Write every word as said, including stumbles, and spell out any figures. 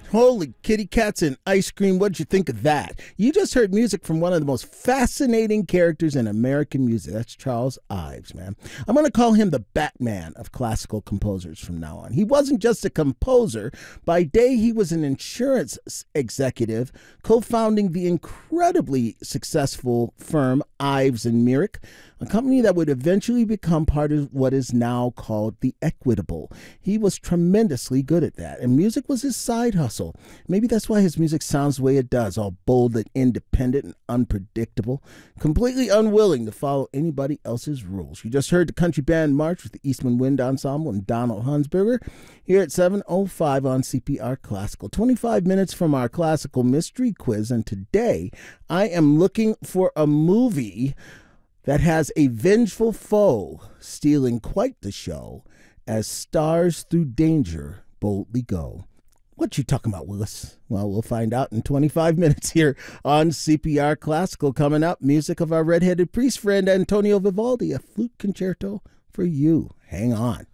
Holy kitty cats and ice cream, what'd you think of that? You just heard music from one of the most fascinating characters in American music. That's Charles Ives, man. I'm going to call him the Batman of classical composers from now on. He wasn't just a composer. By day, he was an insurance executive, co-founding the incredibly successful firm Ives and Myrick, a company that would eventually become part of what is now called the Equitable. He was tremendously good at that, and music was his side hustle. Maybe that's why his music sounds the way it does, all bold and independent and unpredictable, completely unwilling to follow anybody else's rules. You just heard the country band March with the Eastman Wind Ensemble and Donald Hunsberger here at seven oh five on C P R Classical. twenty-five minutes from our classical mystery quiz, and today I am looking for a movie that has a vengeful foe stealing quite the show as stars through danger boldly go. What you talking about, Willis? Well, we'll find out in twenty-five minutes here on C P R Classical. Coming up, music of our redheaded priest friend Antonio Vivaldi, a flute concerto for you. Hang on.